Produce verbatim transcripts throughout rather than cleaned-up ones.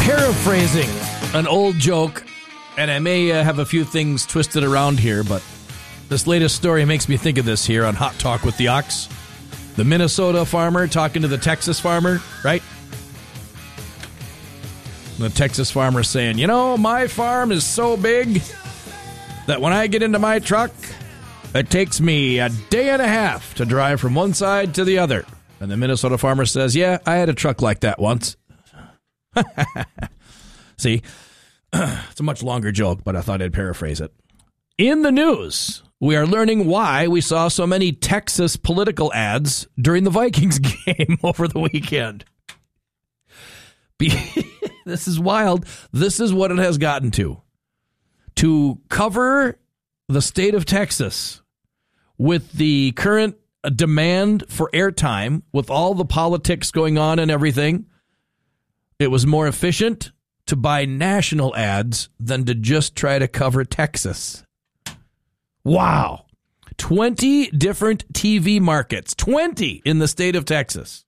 paraphrasing an old joke, and I may uh, have a few things twisted around here, but this latest story makes me think of this here on Hot Talk with the Ox. The Minnesota farmer talking to the Texas farmer, right? The Texas farmer saying, you know, my farm is so big that when I get into my truck, it takes me a day and a half to drive from one side to the other. And the Minnesota farmer says, yeah, I had a truck like that once. See, it's a much longer joke, but I thought I'd paraphrase it. In the news, we are learning why we saw so many Texas political ads during the Vikings game over the weekend. This is wild. This is what it has gotten to. To cover the state of Texas with the current demand for airtime, with all the politics going on and everything, it was more efficient to buy national ads than to just try to cover Texas. Wow. twenty different T V markets. twenty in the state of Texas.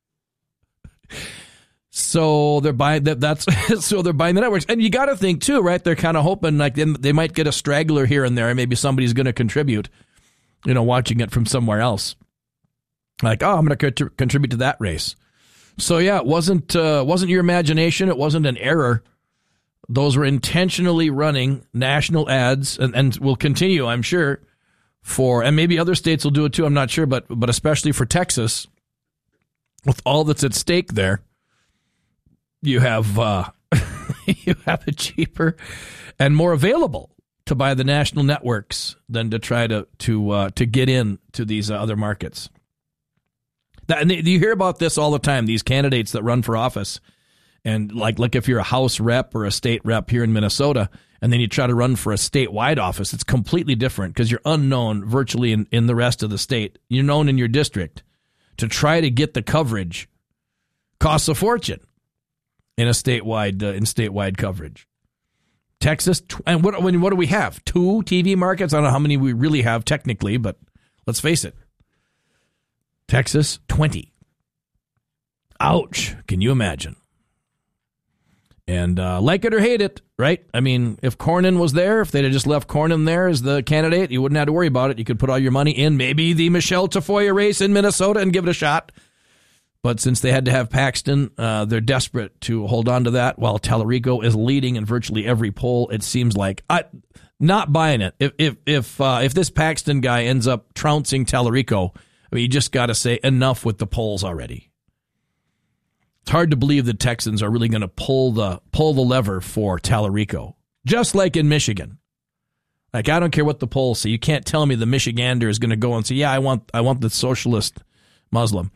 So they're buying that. That's so they're buying the networks, and you got to think too, right? They're kind of hoping like they, they might get a straggler here and there, and maybe somebody's going to contribute. You know, watching it from somewhere else. Like, oh, I'm going to co- contribute to that race. So yeah, it wasn't uh, wasn't your imagination. It wasn't an error. Those were intentionally running national ads, and, and will continue, I'm sure, for, and maybe other states will do it too. I'm not sure, but but especially for Texas, with all that's at stake there. You have uh, you have it cheaper and more available to buy the national networks than to try to to uh, to get in to these uh, other markets. That, and you hear about this all the time. These candidates that run for office, and like like if you're a House rep or a state rep here in Minnesota, and then you try to run for a statewide office, it's completely different because you're unknown virtually in, in the rest of the state. You're known in your district. To try to get the coverage costs a fortune. In a statewide, uh, in statewide coverage, Texas, and what? When what do we have? Two T V markets. I don't know how many we really have technically, but let's face it. Texas, twenty. Ouch! Can you imagine? And uh, like it or hate it, right? I mean, if Cornyn was there, if they'd have just left Cornyn there as the candidate, you wouldn't have to worry about it. You could put all your money in maybe the Michelle Tafoya race in Minnesota and give it a shot. But since they had to have Paxton, uh, they're desperate to hold on to that while Tallarico is leading in virtually every poll. It seems like I not buying it. If if if uh, if this Paxton guy ends up trouncing Tallarico, I mean, you just got to say enough with the polls already. It's hard to believe the Texans are really going to pull the pull the lever for Tallarico, just like in Michigan. Like I don't care what the polls say. You can't tell me the Michigander is going to go and say, "Yeah, I want I want the socialist Muslim."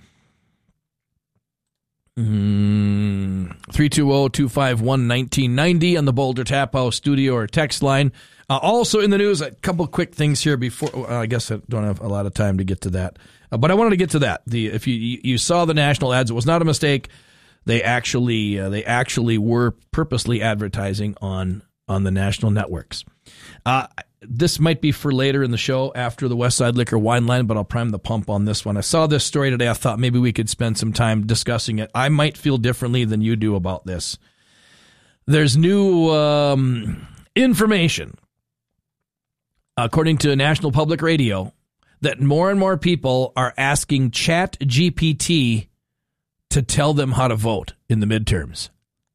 Mm, three two zero, two five one, one nine nine zero on the Boulder Tap House studio or text line. Uh, also in the news, a couple quick things here before. Uh, I guess I don't have a lot of time to get to that, uh, but I wanted to get to that. The if you you saw the national ads, it was not a mistake. They actually uh, they actually were purposely advertising on on the national networks. Uh, this might be for later in the show after the Westside Liquor Wine Line, but I'll prime the pump on this one. I saw this story today. I thought maybe we could spend some time discussing it. I might feel differently than you do about this. There's new um, information, according to National Public Radio, that more and more people are asking Chat G P T to tell them how to vote in the midterms.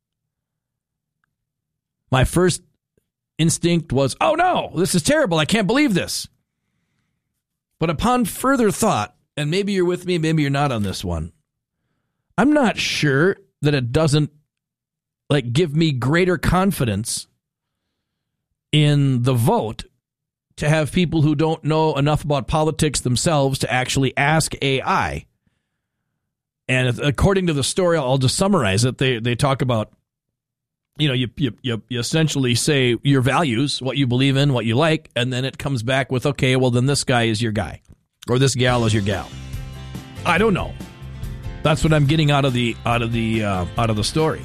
My first instinct was, oh no, this is terrible. I can't believe this. But upon further thought, and maybe you're with me, maybe you're not on this one, I'm not sure that it doesn't like give me greater confidence in the vote to have people who don't know enough about politics themselves to actually ask A I. And according to the story, I'll just summarize it. They they talk about, you know, you, you you you essentially say your values, what you believe in, what you like, and then it comes back with, okay, well, then this guy is your guy, or this gal is your gal. I don't know. That's what I'm getting out of the out of the uh, out of the story.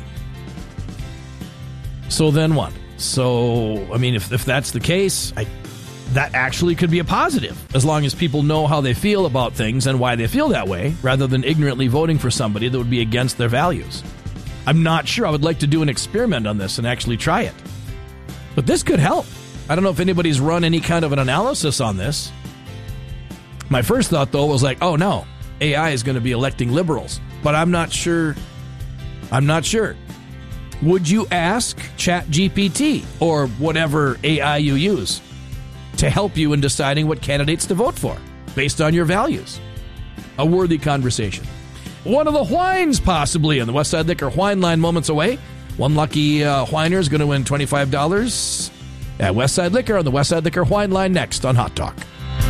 So then what? So I mean, if if that's the case, I, that actually could be a positive, as long as people know how they feel about things and why they feel that way, rather than ignorantly voting for somebody that would be against their values. I'm not sure. I would like to do an experiment on this and actually try it. But this could help. I don't know if anybody's run any kind of an analysis on this. My first thought, though, was like, oh, no, A I is going to be electing liberals. But I'm not sure. I'm not sure. Would you ask ChatGPT or whatever A I you use to help you in deciding what candidates to vote for based on your values? A worthy conversation. One of the Whines possibly in the Westside Liquor Whine Line moments away. One lucky uh, Whiner is going to win twenty-five dollars at Westside Liquor on the Westside Liquor Whine Line next on Hot Talk.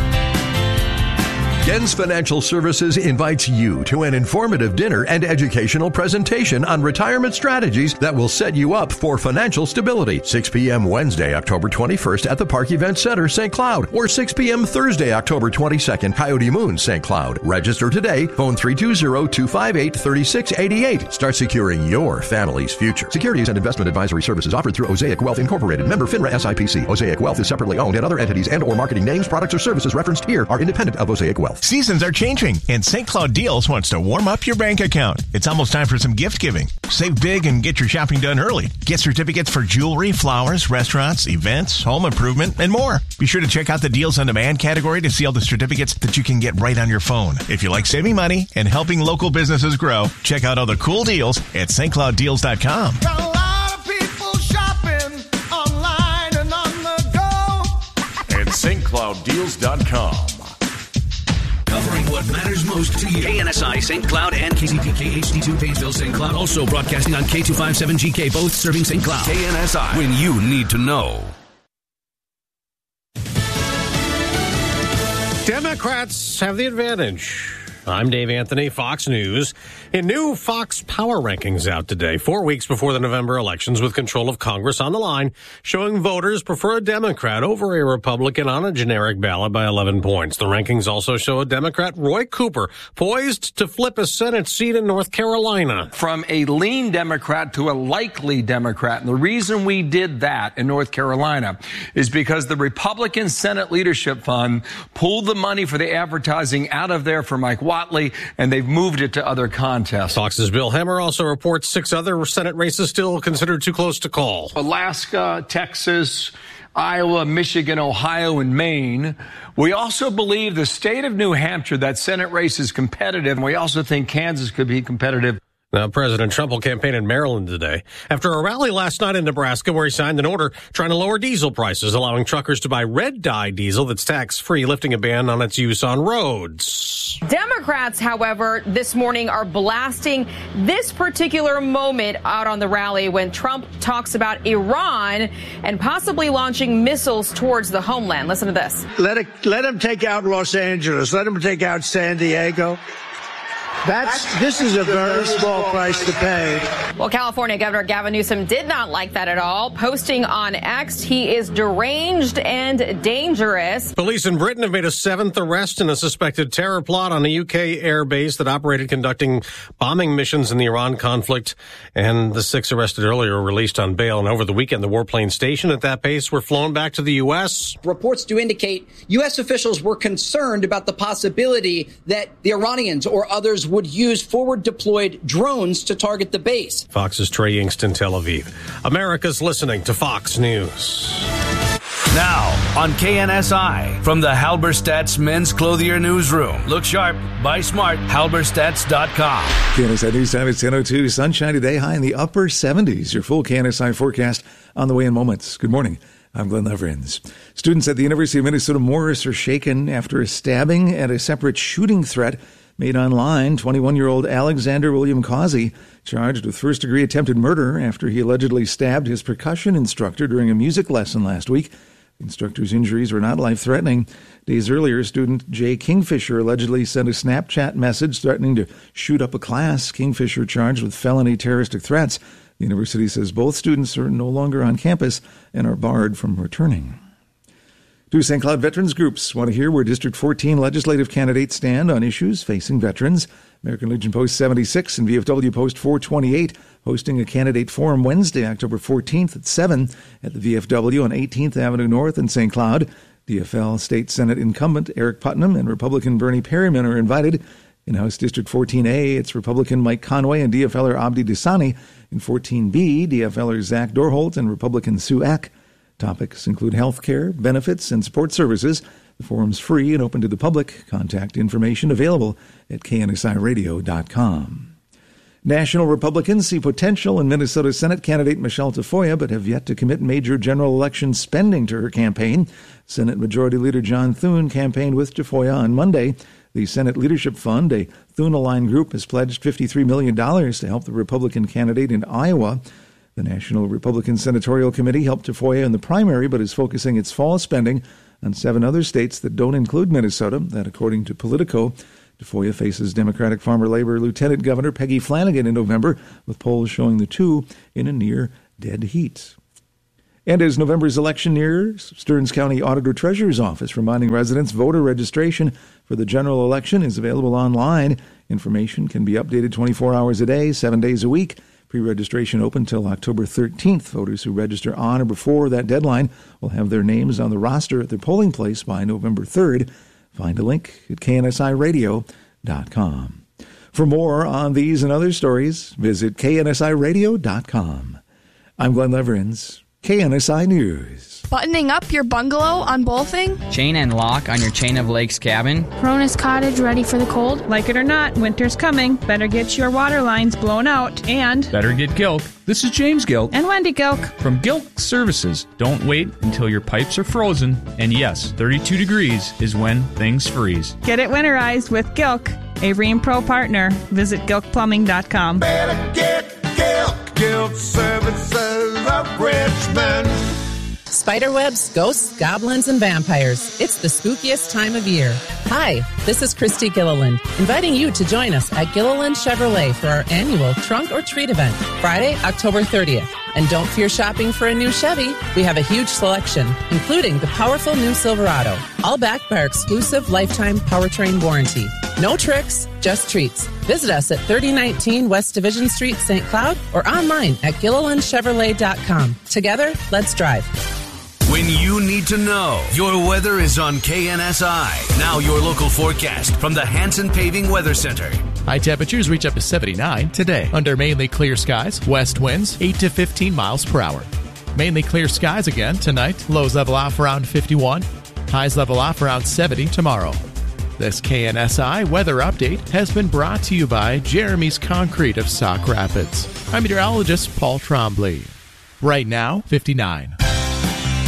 Gens Financial Services invites you to an informative dinner and educational presentation on retirement strategies that will set you up for financial stability. six p.m. Wednesday, October twenty-first at the Park Event Center, Saint Cloud, or six p.m. Thursday, October twenty-second, Coyote Moon, Saint Cloud. Register today. Phone three two zero, two five eight, three six eight eight. Start securing your family's future. Securities and investment advisory services offered through Osaic Wealth Incorporated. Member FINRA S I P C. Osaic Wealth is separately owned, and other entities and or marketing names, products, or services referenced here are independent of Osaic Wealth. Seasons are changing, and Saint Cloud Deals wants to warm up your bank account. It's almost time for some gift giving. Save big and get your shopping done early. Get certificates for jewelry, flowers, restaurants, events, home improvement, and more. Be sure to check out the Deals on Demand category to see all the certificates that you can get right on your phone. If you like saving money and helping local businesses grow, check out all the cool deals at St Cloud Deals dot com. Got a lot of people shopping online and on the go at St Cloud Deals dot com. Covering what matters most to you. K N S I, Saint Cloud, and K Z P K H D two, Painesville, Saint Cloud. Also broadcasting on K two fifty-seven G K, both serving Saint Cloud. K N S I, when you need to know. Democrats have the advantage. I'm Dave Anthony, Fox News. In new Fox Power Rankings out today, four weeks before the November elections with control of Congress on the line, showing voters prefer a Democrat over a Republican on a generic ballot by eleven points. The rankings also show a Democrat, Roy Cooper, poised to flip a Senate seat in North Carolina. From a lean Democrat to a likely Democrat. And the reason we did that in North Carolina is because the Republican Senate Leadership Fund pulled the money for the advertising out of there for Mike Whatley, and they've moved it to other contests. Fox's Bill Hemmer also reports six other Senate races still considered too close to call. Alaska, Texas, Iowa, Michigan, Ohio, and Maine. We also believe the state of New Hampshire, that Senate race is competitive, and we also think Kansas could be competitive. Now, President Trump will campaign in Maryland today after a rally last night in Nebraska where he signed an order trying to lower diesel prices, allowing truckers to buy red dye diesel that's tax-free, lifting a ban on its use on roads. Democrats, however, this morning are blasting this particular moment out on the rally when Trump talks about Iran and possibly launching missiles towards the homeland. Listen to this. Let it, let them take out Los Angeles. Let them take out San Diego. That's, this is a very small price to pay. Well, California Governor Gavin Newsom did not like that at all, posting on X, he is deranged and dangerous. Police in Britain have made a seventh arrest in a suspected terror plot on a U K air base that operated conducting bombing missions in the Iran conflict. And the six arrested earlier were released on bail. And over the weekend, the warplane stationed at that base were flown back to the U S. Reports do indicate U S officials were concerned about the possibility that the Iranians or others would use forward-deployed drones to target the base. Fox's Trey Yingst in Tel Aviv. America's listening to Fox News. Now on K N S I, from the Halberstadt's Men's Clothier Newsroom. Look sharp, buy smart, halberstadts dot com. K N S I News Time, it's ten oh two. Sunshine today, high in the upper seventies. Your full K N S I forecast on the way in moments. Good morning. I'm Glenn Leverins. Students at the University of Minnesota Morris are shaken after a stabbing and a separate shooting threat made online. twenty-one-year-old Alexander William Causey charged with first-degree attempted murder after he allegedly stabbed his percussion instructor during a music lesson last week. The instructor's injuries were not life-threatening. Days earlier, student Jay Kingfisher allegedly sent a Snapchat message threatening to shoot up a class. Kingfisher charged with felony terroristic threats. The university says both students are no longer on campus and are barred from returning. Two Saint Cloud veterans groups want to hear where District fourteen legislative candidates stand on issues facing veterans. American Legion Post seventy-six and V F W Post four twenty-eight hosting a candidate forum Wednesday, October fourteenth at seven at the V F W on eighteenth Avenue North in Saint Cloud. D F L State Senate incumbent Eric Putnam and Republican Bernie Perryman are invited. In House District fourteen A, it's Republican Mike Conway and D F L er Abdi Dissani. In fourteen B, D F L er Zach Dorholt and Republican Sue Eck. Topics include health care, benefits, and support services. The forum's free and open to the public. Contact information available at K N S I radio dot com. National Republicans see potential in Minnesota Senate candidate Michelle Tafoya, but have yet to commit major general election spending to her campaign. Senate Majority Leader John Thune campaigned with Tafoya on Monday. The Senate Leadership Fund, a Thune-aligned group, has pledged fifty-three million dollars to help the Republican candidate in Iowa. The National Republican Senatorial Committee helped Tafoya in the primary, but is focusing its fall spending on seven other states that don't include Minnesota. That, according to Politico. Tafoya faces Democratic Farmer Labor Lieutenant Governor Peggy Flanagan in November, with polls showing the two in a near-dead heat. And as November's election nears, Stearns County Auditor Treasurer's Office reminding residents voter registration for the general election is available online. Information can be updated twenty-four hours a day, seven days a week. Pre-registration open until October thirteenth. Voters who register on or before that deadline will have their names on the roster at their polling place by November third. Find a link at K N S I radio dot com. For more on these and other stories, visit K N S I radio dot com. I'm Glenn Leverins, K N S I News. Buttoning up your bungalow on Bolfing? Chain and lock on your Chain of Lakes cabin? Cronus Cottage ready for the cold? Like it or not, winter's coming. Better get your water lines blown out and... Better get Gilk. This is James Gilk. And Wendy Gilk. From Gilk Services. Don't wait until your pipes are frozen. And yes, thirty-two degrees is when things freeze. Get it winterized with Gilk, a Rheem Pro partner. Visit gilk plumbing dot com. Better get Gilk. Gilk Services of Richmond. Spiderwebs, ghosts, goblins, and vampires. It's the spookiest time of year. Hi, this is Christy Gilliland, inviting you to join us at Gilliland Chevrolet for our annual Trunk or Treat event, Friday, October thirtieth. And don't fear shopping for a new Chevy. We have a huge selection, including the powerful new Silverado, all backed by our exclusive lifetime powertrain warranty. No tricks, just treats. Visit us at thirty nineteen West Division Street, Saint Cloud, or online at Gilliland Chevrolet dot com. Together, let's drive. When you need to know, your weather is on K N S I. Now your local forecast from the Hanson Paving Weather Center. High temperatures reach up to seventy-nine today. Under mainly clear skies, west winds eight to fifteen miles per hour. Mainly clear skies again tonight. Lows level off around fifty-one. Highs level off around seventy tomorrow. This K N S I weather update has been brought to you by Jeremy's Concrete of Sauk Rapids. I'm meteorologist Paul Trombley. Right now, fifty-nine.